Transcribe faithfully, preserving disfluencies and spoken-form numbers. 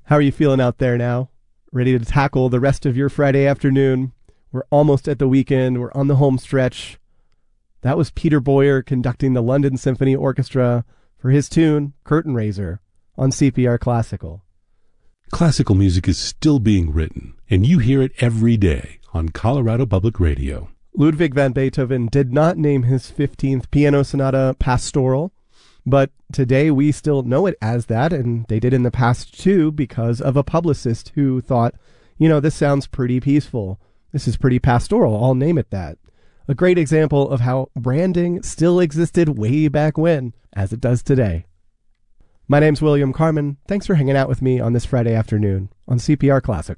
How are you feeling out there now? Ready to tackle the rest of your Friday afternoon? We're almost at the weekend. We're on the home stretch. That was Peter Boyer conducting the London Symphony Orchestra for his tune, Curtain Raiser, on C P R Classical. Classical music is still being written, and you hear it every day on Colorado Public Radio. Ludwig van Beethoven did not name his fifteenth piano sonata Pastoral, but today we still know it as that, and they did in the past too because of a publicist who thought, you know, this sounds pretty peaceful. This is pretty pastoral. I'll name it that. A great example of how branding still existed way back when, as it does today. My name's William Carmen. Thanks for hanging out with me on this Friday afternoon on C P R Classic.